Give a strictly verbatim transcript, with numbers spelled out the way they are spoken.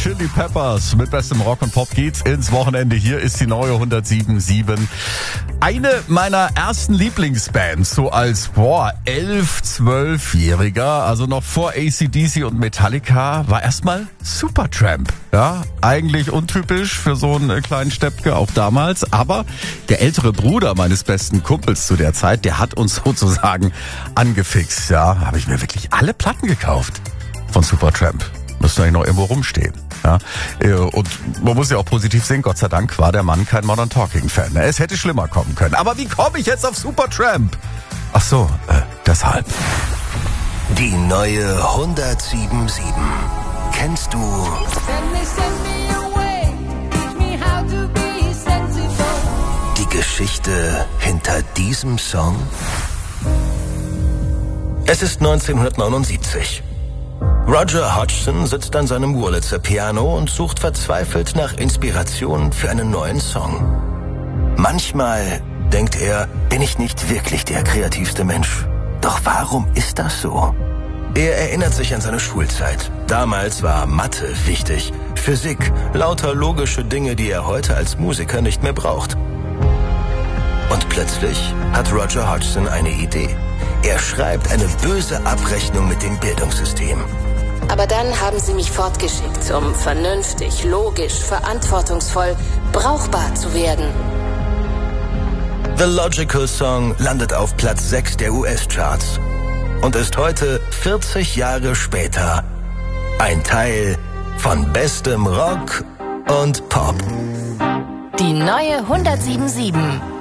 Chili Peppers mit bestem Rock und Pop geht's ins Wochenende. Hier ist die neue hundertsieben Komma sieben. Eine meiner ersten Lieblingsbands, so als, boah, elf-, zwölfjähriger, also noch vor A C D C und Metallica, war erstmal Supertramp. Ja, eigentlich untypisch für so einen kleinen Steppke, auch damals. Aber der ältere Bruder meines besten Kumpels zu der Zeit, der hat uns sozusagen angefixt. Ja, habe ich mir wirklich alle Platten gekauft von Supertramp. Müsste eigentlich noch irgendwo rumstehen. Ja, und man muss ja auch positiv sehen, Gott sei Dank war der Mann kein Modern Talking Fan. Es hätte schlimmer kommen können. Aber wie komme ich jetzt auf Supertramp? Ach so, äh, deshalb. Die neue hundertsieben Komma sieben. Kennst du die Geschichte hinter diesem Song? Es ist neunzehnhundertneunundsiebzig. Roger Hodgson sitzt an seinem Wurlitzer Piano und sucht verzweifelt nach Inspiration für einen neuen Song. Manchmal, denkt er, bin ich nicht wirklich der kreativste Mensch. Doch warum ist das so? Er erinnert sich an seine Schulzeit. Damals war Mathe wichtig, Physik, lauter logische Dinge, die er heute als Musiker nicht mehr braucht. Und plötzlich hat Roger Hodgson eine Idee. Er schreibt eine böse Abrechnung mit dem Bildungssystem. Aber dann haben sie mich fortgeschickt, um vernünftig, logisch, verantwortungsvoll, brauchbar zu werden. The Logical Song landet auf Platz sechs der U S-Charts und ist heute, vierzig Jahre später, ein Teil von bestem Rock und Pop. Die neue hundertsieben Komma sieben.